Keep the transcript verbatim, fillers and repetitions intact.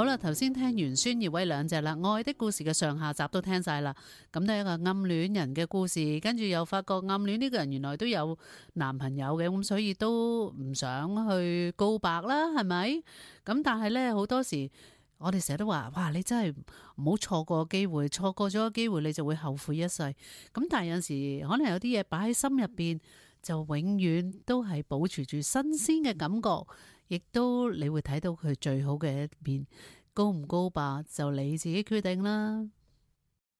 好啦，頭先聽完孫葉偉兩隻啦，愛的故事嘅上下集都聽晒啦。咁都係一個暗戀人嘅故事，跟住又發覺暗戀呢個人原來都有男朋友嘅，咁所以都唔想去告白啦，係咪？咁但係呢，好多時我哋成日都話，哇！你真係唔好錯過機會，錯過咗個機會你就會後悔一世。咁但係有陣時可能有啲嘢擺喺心入邊，就永遠都係保持住新鮮嘅感覺，亦都你會睇到佢最好嘅一面。告唔告白就你自己決定啦。